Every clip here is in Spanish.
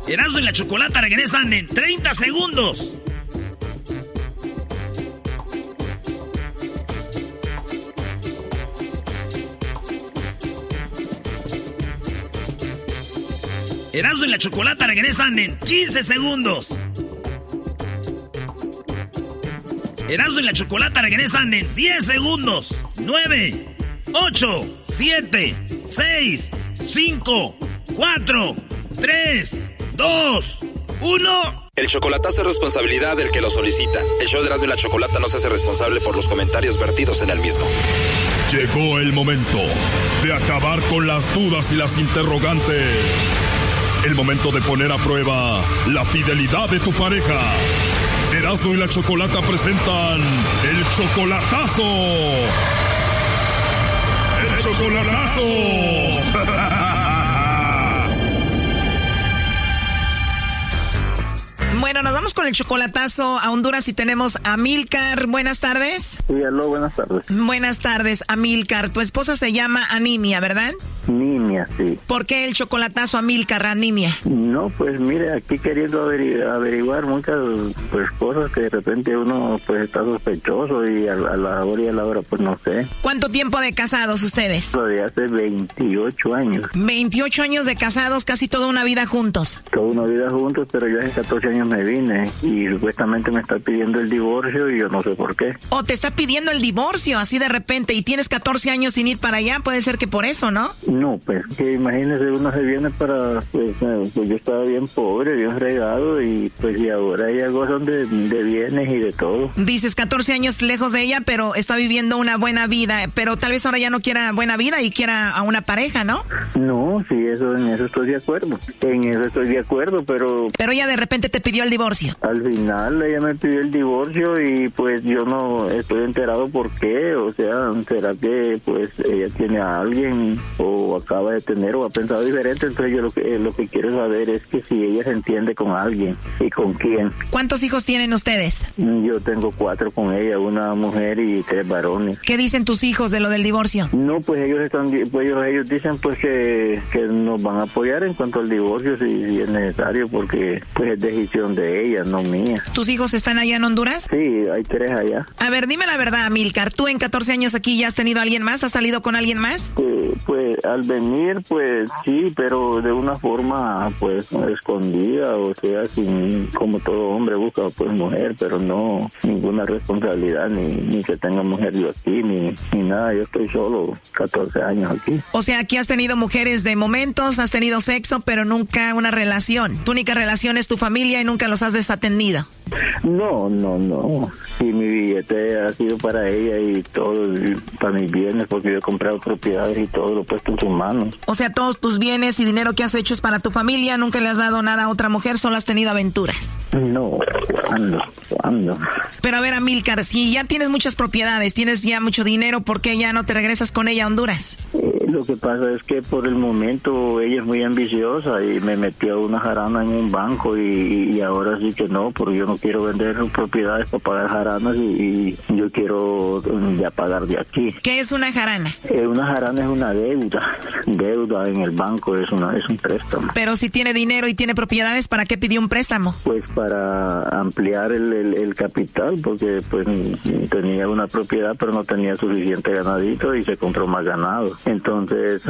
Erasmo y la Chocolata regresan en 30 segundos. Erasmo y la Chocolata regresan en 15 segundos. Erasmo y la Chocolata regresan en 10 segundos. 9, 8, 7, 6, 5, 4, 3, 2, 1. El chocolatazo es responsabilidad del que lo solicita. El show de Erasmo y la Chocolata no se hace responsable por los comentarios vertidos en el mismo. Llegó el momento de acabar con las dudas y las interrogantes. El momento de poner a prueba la fidelidad de tu pareja. Erasmo y la Chocolata presentan el chocolatazo. ¡El chocolatazo! Bueno, nos vamos con el chocolatazo a Honduras y tenemos a Amílcar. Buenas tardes. Sí, aló, buenas tardes. Buenas tardes, Amílcar. Tu esposa se llama Animia, ¿verdad? Nimia, sí. ¿Por qué el chocolatazo, Amílcar, Animia? No, pues mire, aquí queriendo averiguar muchas pues cosas que de repente uno pues está sospechoso y a la hora y a la hora pues no sé. ¿Cuánto tiempo de casados ustedes? De hace 28 años. 28 años de casados, casi toda una vida juntos. Toda una vida juntos, pero yo hace 14 años me vine y supuestamente me está pidiendo el divorcio y yo no sé por qué. ¿O te está pidiendo el divorcio así de repente y tienes 14 años sin ir para allá? Puede ser que por eso, ¿no? No, pues que imagínese, uno se viene para, pues yo estaba bien pobre, bien fregado y pues y ahora ella gozan de bienes y de todo. Dices 14 años lejos de ella, pero está viviendo una buena vida, pero tal vez ahora ya no quiera buena vida y quiera a una pareja, ¿no? No, sí, en eso estoy de acuerdo, pero... Pero ella de repente te pidió el divorcio. Al final ella me pidió el divorcio y pues yo no estoy enterado por qué, o sea, ¿será que pues ella tiene a alguien o acaba de tener o ha pensado diferente? Entonces yo lo que quiero saber es que si ella se entiende con alguien y con quién. ¿Cuántos hijos tienen ustedes? Yo tengo 4 con ella, una mujer y 3 varones. ¿Qué dicen tus hijos de lo del divorcio? No, pues ellos dicen pues que nos van a apoyar en cuanto al divorcio si es necesario, porque pues es decisión de ella, no mía. ¿Tus hijos están allá en Honduras? Sí, hay 3 allá. A ver, dime la verdad, Amílcar, ¿tú en 14 años aquí ya has tenido a alguien más? ¿Has salido con alguien más? Pues al venir, pues sí, pero de una forma pues escondida, o sea, sin, como todo hombre busca pues mujer, pero no ninguna responsabilidad, ni que tenga mujer yo aquí, ni nada, yo estoy solo 14 años aquí. O sea, aquí has tenido mujeres de momentos, has tenido sexo, pero nunca una relación. Tu única relación es tu familia y nunca los has desatendido. No. Sí, mi billete ha sido para ella y todo, y para mis bienes, porque yo he comprado propiedades y todo lo he puesto en sus manos. O sea, todos tus bienes y dinero que has hecho es para tu familia, nunca le has dado nada a otra mujer, solo has tenido aventuras. No, ¿cuándo? Pero a ver, Amílcar, si ya tienes muchas propiedades, tienes ya mucho dinero, ¿por qué ya no te regresas con ella a Honduras? Lo que pasa es que por el momento ella es muy ambiciosa y me metió una jarana en un banco y ahora sí que no, porque yo no quiero vender propiedades para pagar jaranas y yo quiero ya pagar de aquí. ¿Qué es una jarana? Una jarana es una deuda en el banco, es un préstamo. Pero si tiene dinero y tiene propiedades, ¿para qué pidió un préstamo? Pues para ampliar el capital, porque pues tenía una propiedad pero no tenía suficiente ganadito y se compró más ganado. Entonces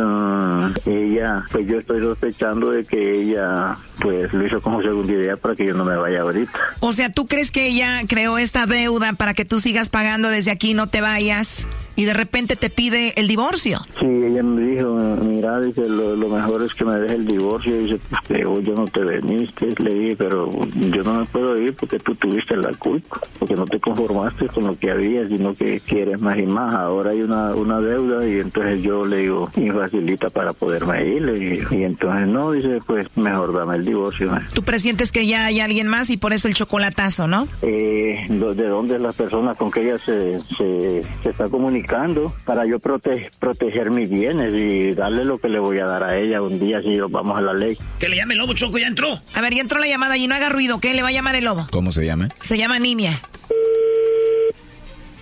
ella, pues yo estoy sospechando de que ella pues lo hizo como segunda idea para que yo no me vaya ahorita. O sea, ¿tú crees que ella creó esta deuda para que tú sigas pagando desde aquí, no te vayas, y de repente te pide el divorcio? Sí, ella me dijo, mira, dice, lo mejor es que me deje el divorcio. Y dice, pues yo no te veniste. Le dije, pero yo no me puedo ir porque tú tuviste la culpa, porque no te conformaste con lo que había, sino que quieres más y más. Ahora hay una deuda y entonces yo le digo, y facilita para poderme ir. Y entonces no, dice, pues mejor dame el divorcio. ¿Tú presientes que ya hay alguien más y por eso el chocolatazo, no? ¿De dónde es la persona con que ella se está comunicando para yo proteger mis bienes y darle lo que le voy a dar a ella un día si vamos a la ley? Que le llame el lobo, Choco, ya entró. A ver, ya entró la llamada y no haga ruido, ¿qué le va a llamar el lobo? ¿Cómo se llama? Se llama Nimia.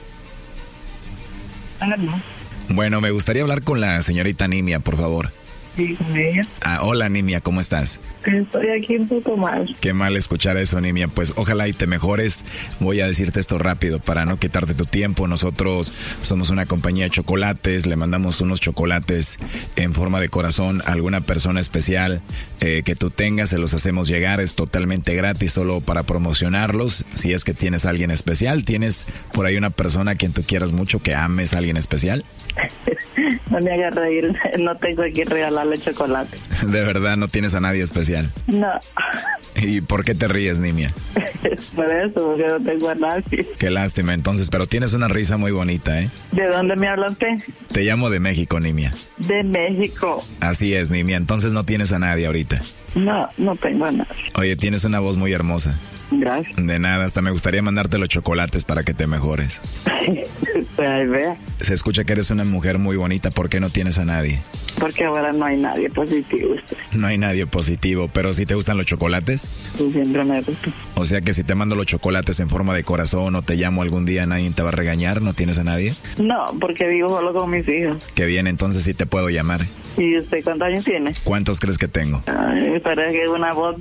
Bueno, me gustaría hablar con la señorita Nimia, por favor. Sí, con ella. Hola, Nimia, ¿cómo estás? Estoy aquí un poco mal. Qué mal escuchar eso, Nimia. Pues ojalá y te mejores. Voy a decirte esto rápido para no quitarte tu tiempo. Nosotros somos una compañía de chocolates. Le mandamos unos chocolates en forma de corazón a alguna persona especial que tú tengas. Se los hacemos llegar. Es totalmente gratis, solo para promocionarlos. Si es que tienes a alguien especial, tienes por ahí una persona a quien tú quieras mucho, que ames a alguien especial. No me hagas reír, no tengo que regalarle chocolate. ¿De verdad no tienes a nadie especial? No. ¿Y por qué te ríes, Nimia? Por eso, porque no tengo a nadie. Qué lástima, entonces, pero tienes una risa muy bonita, ¿eh? ¿De dónde me habla usted? Te llamo de México, Nimia. De México. Así es, Nimia, entonces no tienes a nadie ahorita. No, no tengo a nadie. Oye, tienes una voz muy hermosa. Gracias. De nada, hasta me gustaría mandarte los chocolates para que te mejores. Pues ahí vea. Se escucha que eres una mujer muy bonita, ¿por qué no tienes a nadie? Porque ahora no hay nadie positivo. No hay nadie positivo, pero si te gustan los chocolates. Sí, siempre me gusta. O sea que si te mando los chocolates en forma de corazón o te llamo algún día, nadie te va a regañar, ¿no tienes a nadie? No, porque vivo solo con mis hijos. Qué bien, entonces sí te puedo llamar. ¿Y usted cuántos años tiene? ¿Cuántos crees que tengo? Ay, parece que es una voz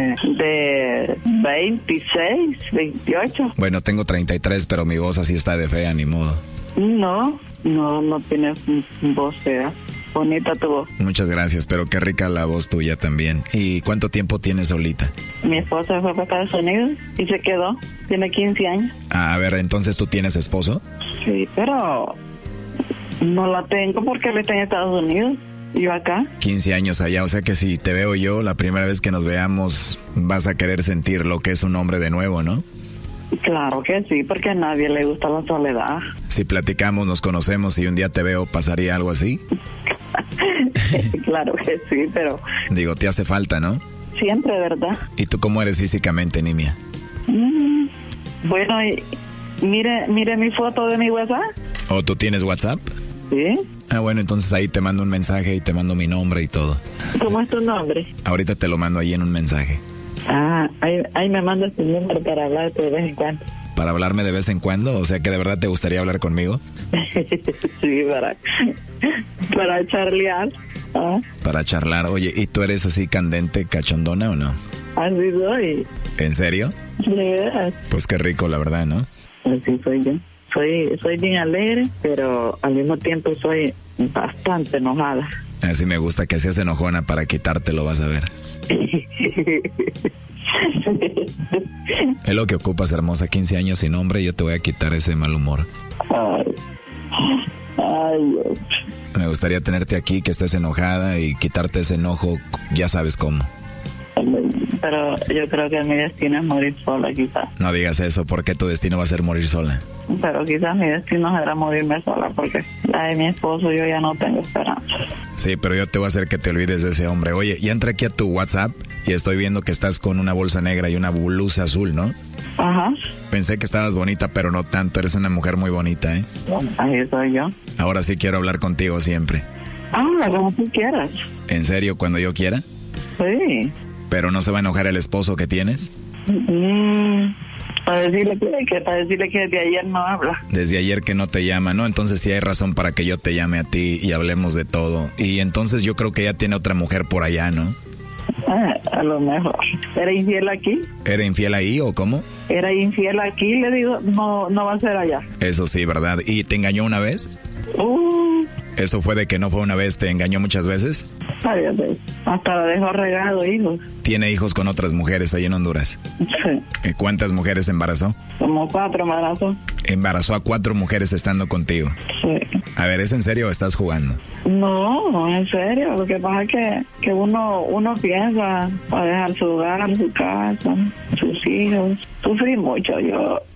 de 26, 28. Bueno, tengo 33, pero mi voz así está de fea, ni modo. No tienes voz fea. Bonita tu voz. Muchas gracias, pero qué rica la voz tuya también. ¿Y cuánto tiempo tienes solita? Mi esposa fue para Estados Unidos y se quedó. Tiene 15 años. A ver, entonces tú tienes esposo. Sí, pero no la tengo porque él está en Estados Unidos. ¿Y yo acá? 15 años allá, o sea que si te veo yo, la primera vez que nos veamos, vas a querer sentir lo que es un hombre de nuevo, ¿no? Claro que sí, porque a nadie le gusta la soledad. Si platicamos, nos conocemos y un día te veo, ¿pasaría algo así? Claro que sí, pero... Digo, te hace falta, ¿no? Siempre, ¿verdad? ¿Y tú cómo eres físicamente, Nimia? Bueno, mire mi foto de mi WhatsApp. ¿O tú tienes WhatsApp? Sí. Bueno, entonces ahí te mando un mensaje y te mando mi nombre y todo. ¿Cómo es tu nombre? Ahorita te lo mando ahí en un mensaje. Ahí me mandas tu número para hablarte de vez en cuando. ¿Para hablarme de vez en cuando? O sea, que de verdad te gustaría hablar conmigo. Sí, para charlear. Para charlar. Oye, ¿y tú eres así candente, cachondona o no? Así soy. ¿En serio? De verdad. Pues qué rico, la verdad, ¿no? Así soy yo. Soy bien alegre, pero al mismo tiempo soy bastante enojada. Así me gusta que seas enojona para quitártelo, vas a ver. Es lo que ocupas, hermosa. 15 años sin hombre, yo te voy a quitar ese mal humor. Ay, Dios. Me gustaría tenerte aquí, que estés enojada y quitarte ese enojo, ya sabes cómo. Pero yo creo que mi destino es morir sola, quizás. No digas eso, porque tu destino va a ser morir sola. Pero quizás mi destino será morirme sola, porque la de mi esposo yo ya no tengo esperanza. Sí, pero yo te voy a hacer que te olvides de ese hombre. Oye, ya entré aquí a tu WhatsApp y estoy viendo que estás con una bolsa negra y una blusa azul, ¿no? Ajá. Pensé que estabas bonita, pero no tanto. Eres una mujer muy bonita, ¿eh? Ahí soy yo. Ahora sí quiero hablar contigo siempre. Como tú quieras. ¿En serio, cuando yo quiera? Sí. ¿Pero no se va a enojar el esposo que tienes? Para decirle que desde ayer no habla. Desde ayer que no te llama, ¿no? Entonces sí hay razón para que yo te llame a ti y hablemos de todo. Y entonces yo creo que ya tiene otra mujer por allá, ¿no? A lo mejor. ¿Era infiel aquí? ¿Era infiel ahí o cómo? Era infiel aquí, le digo, no va a ser allá. Eso sí, ¿verdad? ¿Y te engañó una vez? ¿Eso fue de que no fue una vez, te engañó muchas veces? Varias veces. Hasta la dejó regado, hijos. ¿Tiene hijos con otras mujeres ahí en Honduras? Sí. ¿Cuántas mujeres embarazó? Como 4 embarazos. Embarazó a 4 mujeres estando contigo. Sí. A ver, ¿es en serio o estás jugando? No, en serio. Lo que pasa es que uno piensa para dejar su hogar, su casa, sus hijos. Sufrí mucho yo.